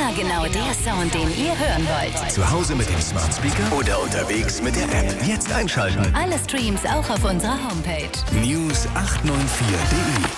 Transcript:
Immer genau der Sound, den ihr hören wollt. Zu Hause mit dem Smart Speaker oder unterwegs mit der App. Jetzt einschalten. Alle Streams auch auf unserer Homepage. News894.de